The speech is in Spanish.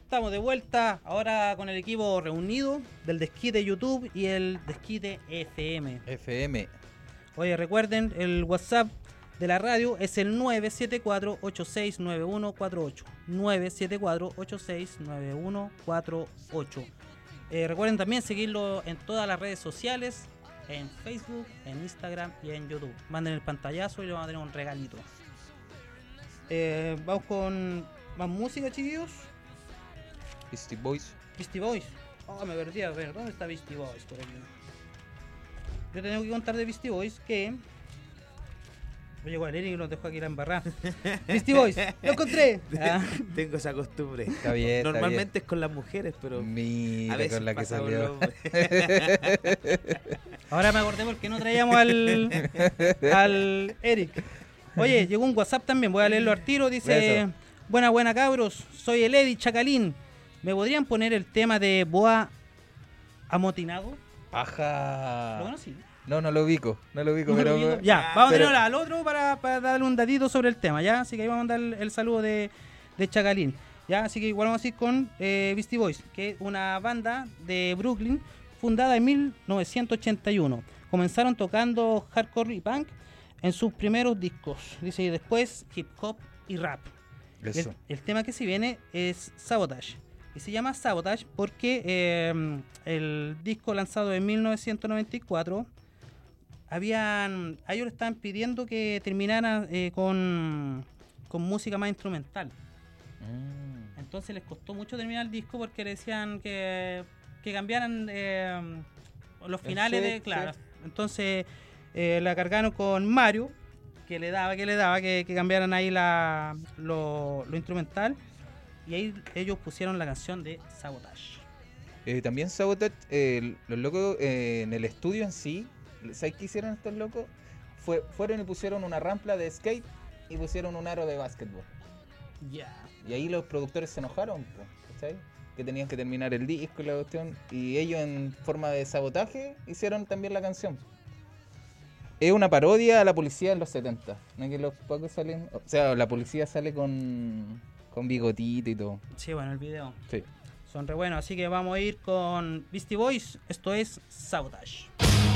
estamos de vuelta ahora con el equipo reunido del Desquite YouTube y el Desquite FM. Oye, recuerden, el WhatsApp de la radio es el 974-869148. 974-869148. Recuerden también seguirlo en todas las redes sociales, en Facebook, en Instagram y en YouTube. Manden el pantallazo y le vamos a tener un regalito. Vamos con más música, chiquillos. Beastie Boys. Beastie Boys. Oh, me perdí. A ver, ¿dónde está Beastie Boys? Por aquí. Yo tengo que contar de Beastie Boys que... Llegó el Eric y nos dejó aquí la embarrada. Beastie Boys, lo encontré. Tengo esa costumbre. Está bien. Normalmente es con las mujeres, pero mira, a veces con la que pasa salió. Ahora me acordé porque no traíamos al Eric. Oye, llegó un WhatsApp también, voy a leerlo al tiro. Dice: Eso. buena cabros, soy el Eddie Chacalín. ¿Me podrían poner el tema de Boa Amotinado? Ajá. ¿Lo conocí? No lo ubico, ¿No pero... lo ubico? Ya, vamos pero- a tener al otro para darle un datito sobre el tema, ¿ya? Así que ahí vamos a dar el saludo de Chacalín, ¿ya? Así que igual vamos a ir con Beastie Boys, que es una banda de Brooklyn fundada en 1981. Comenzaron tocando hardcore y punk en sus primeros discos, dice, y después hip hop y rap. Eso. El tema que se viene es Sabotage. Y se llama Sabotage porque el disco lanzado en 1994, ellos le estaban pidiendo que terminaran con música más instrumental. Entonces les costó mucho terminar el disco porque le decían que cambiaran los finales Sí, de... Claro. sí. Entonces la cargaron con Mario, que le daba que cambiaran ahí lo instrumental. Y ahí ellos pusieron la canción de Sabotage. También Sabotage, los locos en el estudio en sí, ¿sabes qué hicieron estos locos? Fueron y pusieron una rampla de skate y pusieron un aro de básquetbol. Ya. Y ahí los productores se enojaron, po, ¿cachai? Que tenían que terminar el disco y la cuestión. Y ellos en forma de sabotaje hicieron también la canción. Es una parodia a la policía en los 70. ¿No es que los pacos salen? O sea, la policía sale con bigotito y todo. Sí, bueno, el video. Sí. Son re buenos, así que vamos a ir con Beastie Boys. Esto es Sabotage.